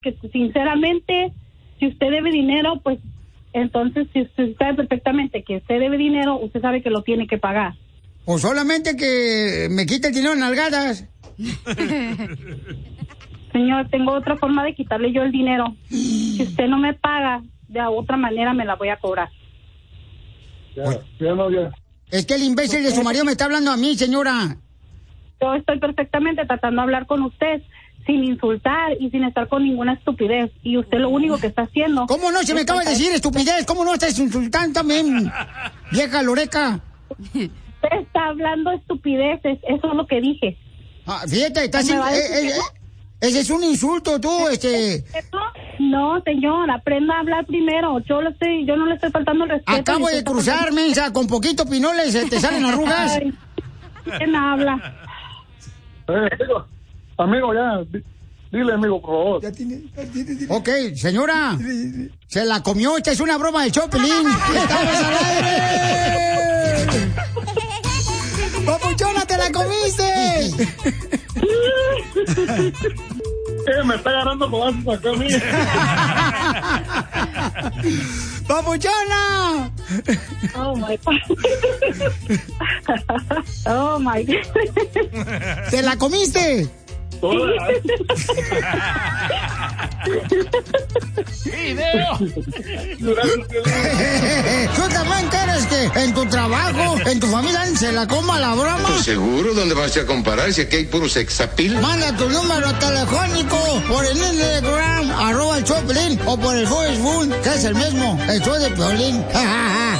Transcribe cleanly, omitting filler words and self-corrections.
que sinceramente, si usted debe dinero, pues entonces si usted sabe perfectamente que usted debe dinero, usted sabe que lo tiene que pagar. O solamente que me quite el dinero en nalgadas. Señor, tengo otra forma de quitarle yo el dinero. Si usted no me paga, de otra manera me la voy a cobrar. Ya. Es que el imbécil de su marido me está hablando a mí, señora. Yo estoy perfectamente tratando de hablar con usted sin insultar y sin estar con ninguna estupidez. Y usted lo único que está haciendo... ¿Cómo no? Se me acaba de decir estupidez. ¿Cómo no estás insultando también, vieja loreca? Usted está hablando estupideces. Eso es lo que dije. Fíjate, estás... ese es un insulto, tú, No, señor, aprenda a hablar primero. Yo no le estoy faltando el respeto. Acabo de cruzar, mensa, con poquito pinoles, te salen arrugas. Ay, ¿quién habla? Amigo, ya, dile, amigo, por favor. Ok, señora, se la comió, esta es una broma de Chopelín. ¡Estamos al aire! ¡Papuchona, te la comiste! Me está agarrando con acá a mí. ¡Papuchona! Oh my God. Oh my God. ¿Te la comiste? ¡Video! ¿Tú también quieres que en tu trabajo, en tu familia, se la coma la broma? Pues seguro, ¿dónde vas a comparar si aquí hay puro sexapil? Manda tu número telefónico por el Instagram, @el Choplin, o por el Facebook, que es el mismo, el show de Piolín.